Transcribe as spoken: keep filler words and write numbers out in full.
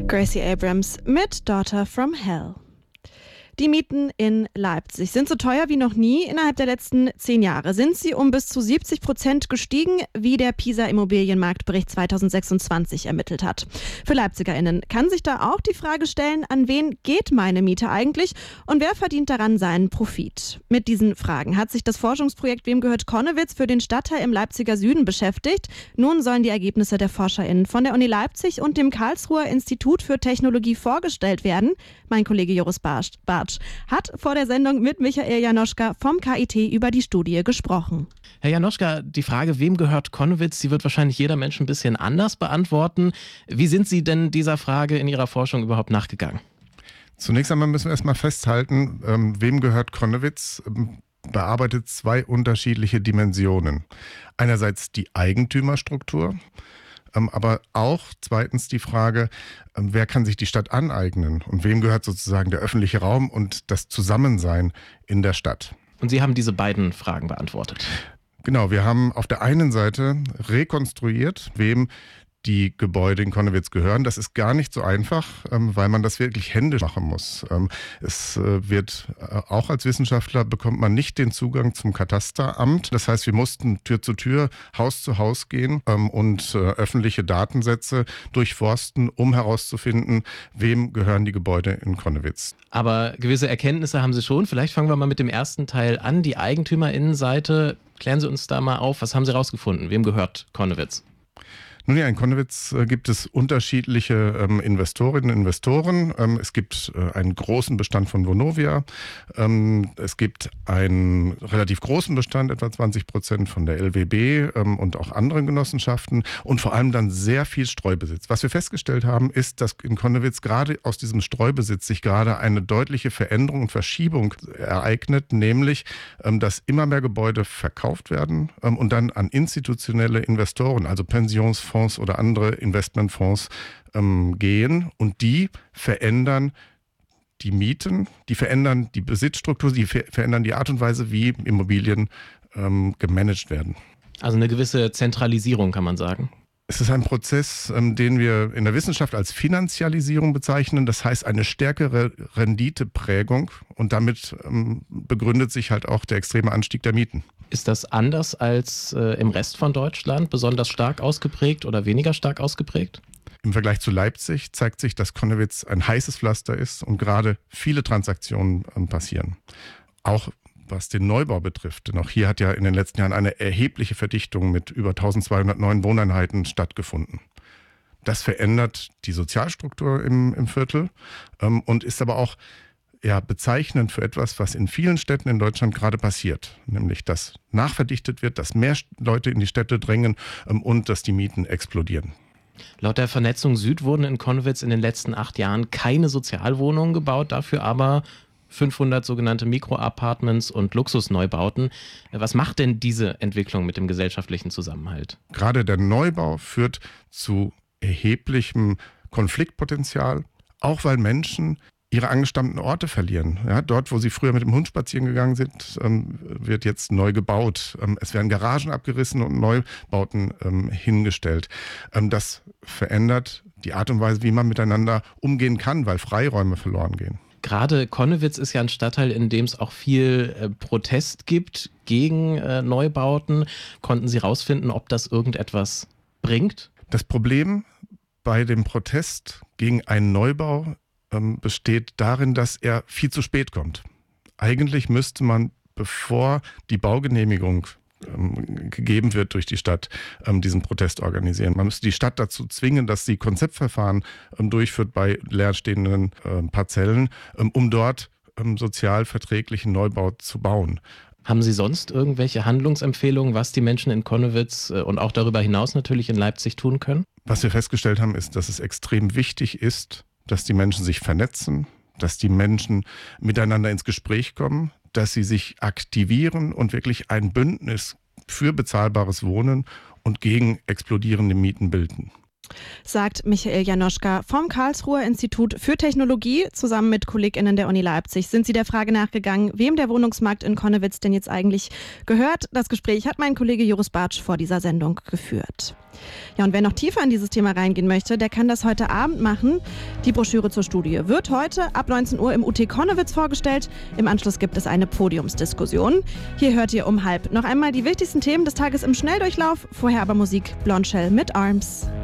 Gracie Abrams mit Daughter from Hell. Die Mieten in Leipzig sind so teuer wie noch nie. Innerhalb der letzten zehn Jahre sind sie um bis zu siebzig Prozent gestiegen, wie der Pisa Immobilienmarktbericht zweitausendsechsundzwanzig ermittelt hat. Für LeipzigerInnen kann sich da auch die Frage stellen, an wen geht meine Miete eigentlich und wer verdient daran seinen Profit? Mit diesen Fragen hat sich das Forschungsprojekt Wem gehört Connewitz für den Stadtteil im Leipziger Süden beschäftigt. Nun sollen die Ergebnisse der ForscherInnen von der Uni Leipzig und dem Karlsruher Institut für Technologie vorgestellt werden. Mein Kollege Joris Bartsch hat vor der Sendung mit Michael Janoschka vom K I T über die Studie gesprochen. Herr Janoschka, die Frage, wem gehört Connewitz, die wird wahrscheinlich jeder Mensch ein bisschen anders beantworten. Wie sind Sie denn dieser Frage in Ihrer Forschung überhaupt nachgegangen? Zunächst einmal müssen wir erstmal festhalten, ähm, wem gehört Connewitz, ähm, bearbeitet zwei unterschiedliche Dimensionen. Einerseits die Eigentümerstruktur, ähm, aber auch zweitens die Frage, ähm, wer kann sich die Stadt aneignen und wem gehört sozusagen der öffentliche Raum und das Zusammensein in der Stadt. Und Sie haben diese beiden Fragen beantwortet. Genau, wir haben auf der einen Seite rekonstruiert, wem die Gebäude in Connewitz gehören. Das ist gar nicht so einfach, weil man das wirklich händisch machen muss. Es wird, auch als Wissenschaftler bekommt man nicht den Zugang zum Katasteramt. Das heißt, wir mussten Tür zu Tür, Haus zu Haus gehen und öffentliche Datensätze durchforsten, um herauszufinden, wem gehören die Gebäude in Connewitz. Aber gewisse Erkenntnisse haben Sie schon. Vielleicht fangen wir mal mit dem ersten Teil an, die Eigentümerinnenseite. Klären Sie uns da mal auf, was haben Sie rausgefunden? Wem gehört Connewitz? Nun ja, in Connewitz äh, gibt es unterschiedliche ähm, Investorinnen und Investoren. Ähm, es gibt äh, einen großen Bestand von Vonovia. Ähm, es gibt einen relativ großen Bestand, etwa zwanzig Prozent von der L W B ähm, und auch anderen Genossenschaften und vor allem dann sehr viel Streubesitz. Was wir festgestellt haben, ist, dass in Connewitz gerade aus diesem Streubesitz sich gerade eine deutliche Veränderung und Verschiebung ereignet, nämlich, ähm, dass immer mehr Gebäude verkauft werden ähm, und dann an institutionelle Investoren, also Pensionsfonds oder andere Investmentfonds ähm, gehen und die verändern die Mieten, die verändern die Besitzstruktur, die ver- verändern die Art und Weise, wie Immobilien ähm, gemanagt werden. Also eine gewisse Zentralisierung, kann man sagen. Es ist ein Prozess, ähm, den wir in der Wissenschaft als Finanzialisierung bezeichnen. Das heißt eine stärkere Renditeprägung und damit ähm, begründet sich halt auch der extreme Anstieg der Mieten. Ist das anders als äh, im Rest von Deutschland, besonders stark ausgeprägt oder weniger stark ausgeprägt? Im Vergleich zu Leipzig zeigt sich, dass Connewitz ein heißes Pflaster ist und gerade viele Transaktionen ähm, passieren. Auch was den Neubau betrifft, denn auch hier hat ja in den letzten Jahren eine erhebliche Verdichtung mit über eintausendzweihundert neuen Wohneinheiten stattgefunden. Das verändert die Sozialstruktur im, im Viertel ähm, und ist aber auch ja, bezeichnend für etwas, was in vielen Städten in Deutschland gerade passiert. Nämlich, dass nachverdichtet wird, dass mehr Leute in die Städte drängen ähm, und dass die Mieten explodieren. Laut der Vernetzung Süd wurden in Connewitz in den letzten acht Jahren keine Sozialwohnungen gebaut, dafür aber fünfhundert sogenannte Mikroapartments und Luxusneubauten. Was macht denn diese Entwicklung mit dem gesellschaftlichen Zusammenhalt? Gerade der Neubau führt zu erheblichem Konfliktpotenzial, auch weil Menschen ihre angestammten Orte verlieren. Ja, dort, wo sie früher mit dem Hund spazieren gegangen sind, ähm, wird jetzt neu gebaut. Ähm, es werden Garagen abgerissen und Neubauten ähm, hingestellt. Ähm, das verändert die Art und Weise, wie man miteinander umgehen kann, weil Freiräume verloren gehen. Gerade Connewitz ist ja ein Stadtteil, in dem es auch viel äh, Protest gibt gegen äh, Neubauten. Konnten Sie rausfinden, ob das irgendetwas bringt? Das Problem bei dem Protest gegen einen Neubau ähm, besteht darin, dass er viel zu spät kommt. Eigentlich müsste man, bevor die Baugenehmigung ähm, gegeben wird durch die Stadt, ähm, diesen Protest organisieren. Man müsste die Stadt dazu zwingen, dass sie Konzeptverfahren ähm, durchführt bei leerstehenden ähm, Parzellen, ähm, um dort ähm, sozial verträglichen Neubau zu bauen. Haben Sie sonst irgendwelche Handlungsempfehlungen, was die Menschen in Connewitz äh, und auch darüber hinaus natürlich in Leipzig tun können? Was wir festgestellt haben, ist, dass es extrem wichtig ist, dass die Menschen sich vernetzen, dass die Menschen miteinander ins Gespräch kommen, dass sie sich aktivieren und wirklich ein Bündnis für bezahlbares Wohnen und gegen explodierende Mieten bilden. sagt Michael Janoschka vom Karlsruher Institut für Technologie. Zusammen mit KollegInnen der Uni Leipzig sind sie der Frage nachgegangen, wem der Wohnungsmarkt in Connewitz denn jetzt eigentlich gehört. Das Gespräch hat mein Kollege Joris Bartsch vor dieser Sendung geführt. Ja, und wer noch tiefer in dieses Thema reingehen möchte, der kann das heute Abend machen. Die Broschüre zur Studie wird heute ab neunzehn Uhr im U T Connewitz vorgestellt. Im Anschluss gibt es eine Podiumsdiskussion. Hier hört ihr um halb noch einmal die wichtigsten Themen des Tages im Schnelldurchlauf. Vorher aber Musik, Blondshell mit Arms.